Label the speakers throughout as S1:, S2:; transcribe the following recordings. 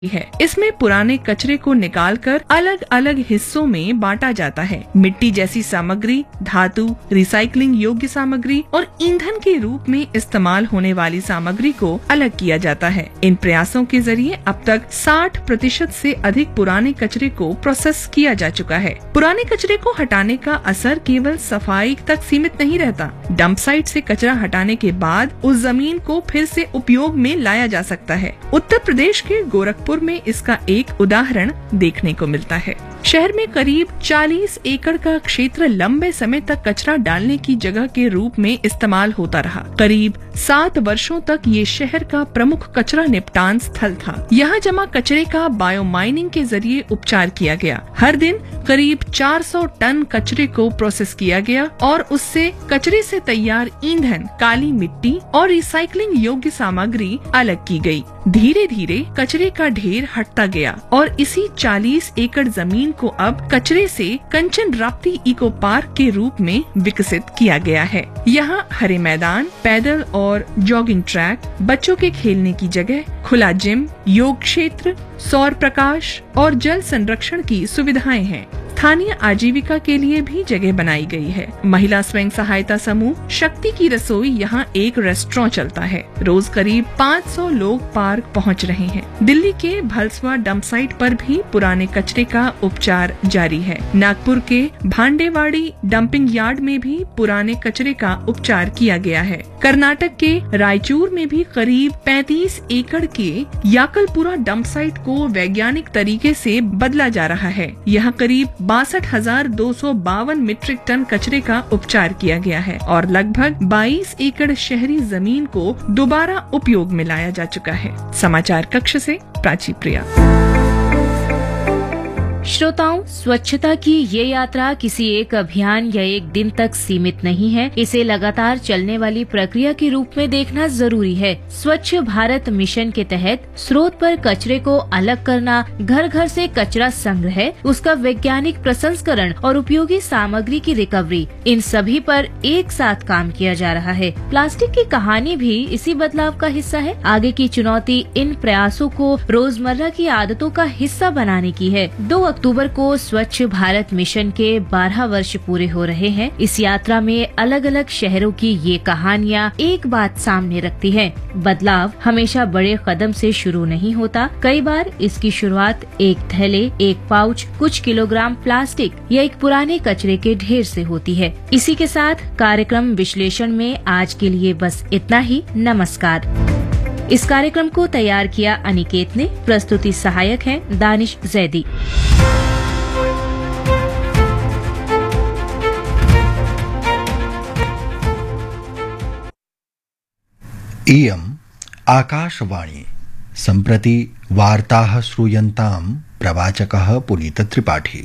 S1: है। इसमें पुराने कचरे को निकालकर अलग अलग हिस्सों में बांटा जाता है। मिट्टी जैसी सामग्री, धातु, रिसाइकलिंग योग्य सामग्री और ईंधन के रूप में इस्तेमाल होने वाली सामग्री को अलग किया जाता है। इन प्रयासों के जरिए अब तक 60% से अधिक पुराने कचरे को प्रोसेस किया जा चुका है। पुराने कचरे को हटाने का असर केवल सफाई तक सीमित नहीं रहता। डंप साइट से कचरा हटाने के बाद उस जमीन को फिर से उपयोग में लाया जा सकता है। उत्तर प्रदेश के गोरखपुर में इसका एक उदाहरण देखने को मिलता है। शहर में करीब 40 एकड़ का क्षेत्र लंबे समय तक कचरा डालने की जगह के रूप में इस्तेमाल होता रहा। करीब 7 वर्षों तक ये शहर का प्रमुख कचरा निपटान स्थल था। यहाँ जमा कचरे का बायो माइनिंग के जरिए उपचार किया गया। हर दिन करीब 400 टन कचरे को प्रोसेस किया गया और उससे कचरे से तैयार ईंधन, काली मिट्टी और रिसाइकलिंग योग्य सामग्री अलग की गई। धीरे धीरे कचरे का ढेर हटता गया और इसी 40 एकड़ जमीन को अब कचरे से कंचन राप्ती इको पार्क के रूप में विकसित किया गया है। यहाँ हरे मैदान, पैदल और जॉगिंग ट्रैक, बच्चों के खेलने की जगह, खुला जिम, योग क्षेत्र, सौर प्रकाश और जल संरक्षण की सुविधाएं हैं। स्थानीय आजीविका के लिए भी जगह बनाई गई है। महिला स्वयं सहायता समूह शक्ति की रसोई यहाँ एक रेस्टोरेंट चलता है। रोज करीब 500 लोग पार्क पहुँच रहे हैं। दिल्ली के भलसवा डंप साइट पर भी पुराने कचरे का उपचार जारी है। नागपुर के भांडेवाड़ी डंपिंग यार्ड में भी पुराने कचरे का उपचार किया गया है। कर्नाटक के रायचूर में भी करीब 35 एकड़ के याकलपुरा डंप साइट को वैज्ञानिक तरीके से बदला जा रहा है। यहाँ करीब 62,252 मीट्रिक टन कचरे का उपचार किया गया है और लगभग 22 एकड़ शहरी जमीन को दोबारा उपयोग में लाया जा चुका है। समाचार कक्ष से प्राची प्रिया।
S2: श्रोताओं, स्वच्छता की ये यात्रा किसी एक अभियान या एक दिन तक सीमित नहीं है। इसे लगातार चलने वाली प्रक्रिया के रूप में देखना जरूरी है। स्वच्छ भारत मिशन के तहत स्रोत पर कचरे को अलग करना, घर घर से कचरा संग्रह, उसका वैज्ञानिक प्रसंस्करण और उपयोगी सामग्री की रिकवरी, इन सभी पर एक साथ काम किया जा रहा है। प्लास्टिक की कहानी भी इसी बदलाव का हिस्सा है। आगे की चुनौती इन प्रयासों को रोजमर्रा की आदतों का हिस्सा बनाने की है। 2 अक्टूबर को स्वच्छ भारत मिशन के 12 वर्ष पूरे हो रहे हैं। इस यात्रा में अलग अलग शहरों की ये कहानियाँ एक बात सामने रखती है। बदलाव हमेशा बड़े कदम से शुरू नहीं होता। कई बार इसकी शुरुआत एक थैले, एक पाउच, कुछ किलोग्राम प्लास्टिक या एक पुराने कचरे के ढेर से होती है। इसी के साथ कार्यक्रम विश्लेषण में आज के लिए बस इतना ही। नमस्कार। इस कार्यक्रम को तैयार किया अनिकेत ने। प्रस्तुति सहायक हैं दानिश जैदी।
S3: इयम् आकाशवाणी। सम्प्रति वार्ताः श्रूयन्ताम्। प्रवाचकः पुनीत त्रिपाठी।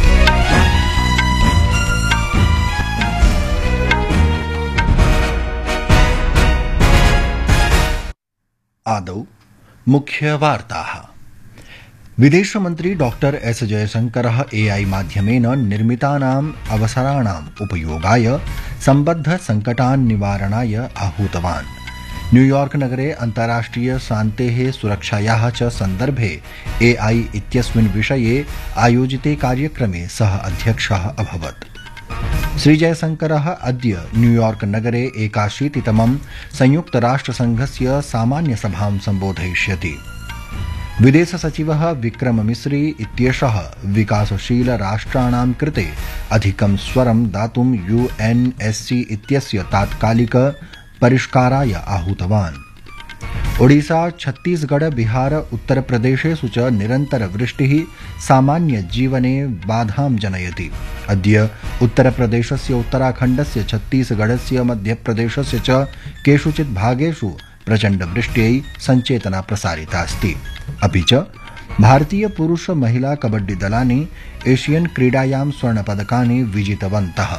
S3: आदौ मुख्य वार्ताः। विदेश मंत्री डॉक्टर एस जयशंकरः एआई माध्यमेन निर्मितानाम् अवसराणाम् उपयोगाय सम्बद्ध संकटान् निवारणाय आहूतवान्। न्यूयॉर्क नगरे अन्ताराष्ट्रिय शान्तेः सुरक्षायाः च सन्दर्भे एआई इत्यस्मिन् विषये आयोजिते कार्यक्रमे सः अध्यक्षः अभवत्। श्री जयशंकरः अद्य न्यूयॉर्क नगरे 81तमं संयुक्तराष्ट्रसंघस्य सामान्यसभां सम्बोधयिष्यति। विदेश सचिवः विक्रम मिस्री इत्येषः विकासशील राष्ट्राणां कृते अधिकं स्वरं दातुं यूएनएससी इत्यस्य तात्कालिक परिष्काराय आहूतवान्। ओडिशा, छत्तीसगढ़, बिहार, उत्तर प्रदेशेषु च निरन्तर वृष्टिः सामान्य जीवने बाधां जनयति। अद्य उत्तर प्रदेशस्य, उत्तराखण्डस्य, छत्तीसगढ़स्य, मध्यप्रदेशस्य च केषुचित् भागेषु प्रचण्ड वृष्ट्यै सञ्चेतना प्रसारिता अस्ति। अपि च भारतीय पुरुष महिला कबड्डी दलानि एशियन क्रीडायां स्वर्णपदकानि विजितवन्तः।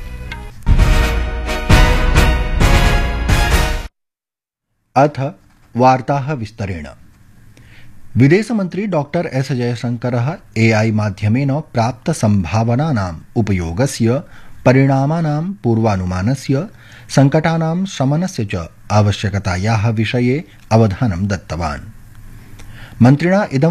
S3: अथ वार्ताः विस्तरेण। विदेश मंत्री डॉक्टर एस जयशंकरः एआई माध्यमेन प्राप्त संभावनानाम् उपयोगस्य, परिणामानां पूर्वानुमानस्य, संकटानां शमनस्य च आवश्यकतायाः विषये अवधानं दत्तवान्। मन्त्रिणा इदं